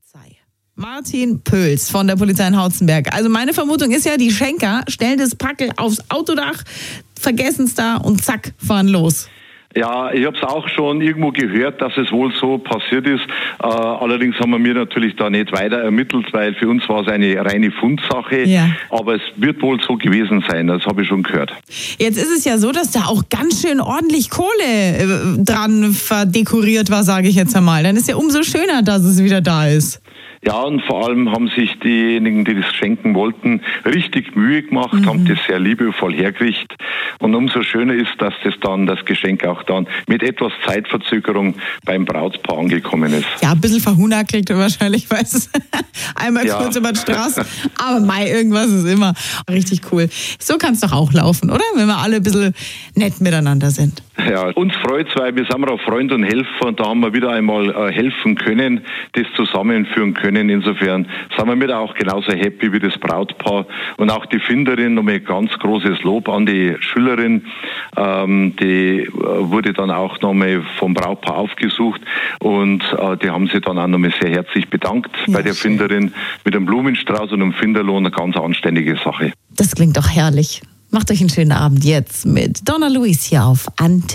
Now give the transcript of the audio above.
Polizei. Martin Pöls von der Polizei in Hauzenberg. Also meine Vermutung ist ja, die Schenker stellen das Packel aufs Autodach, vergessen es da und zack, fahren los. Ja, ich habe es auch schon irgendwo gehört, dass es wohl so passiert ist. Allerdings haben wir natürlich da nicht weiter ermittelt, weil für uns war es eine reine Fundsache. Ja. Aber es wird wohl so gewesen sein, das habe ich schon gehört. Jetzt ist es ja so, dass da auch ganz schön ordentlich Kohle dran verdekoriert war, sage ich jetzt einmal. Dann ist ja umso schöner, dass es wieder da ist. Ja, und vor allem haben sich diejenigen, die das schenken wollten, richtig Mühe gemacht, haben das sehr liebevoll hergerichtet. Und umso schöner ist, dass das Geschenk auch dann mit etwas Zeitverzögerung beim Brautpaar angekommen ist. Ja, ein bisschen verhunakelt wahrscheinlich, weiß es. Einmal kurz über die Straße. Aber irgendwas ist immer richtig cool. So kann es doch auch laufen, oder? Wenn wir alle ein bisschen nett miteinander sind. Ja, uns freut es, weil wir sind auch Freund und Helfer und da haben wir wieder einmal helfen können, das zusammenführen können. Insofern sind wir mit auch genauso happy wie das Brautpaar und auch die Finderin. Nochmal ganz großes Lob an die Schülerin. Die wurde dann auch nochmal vom Brautpaar aufgesucht und die haben sich dann auch nochmal sehr herzlich bedankt bei der Finderin mit einem Blumenstrauß und einem Finderlohn. Eine ganz anständige Sache. Das klingt doch herrlich. Macht euch einen schönen Abend jetzt mit Donna Louise hier auf Antenne.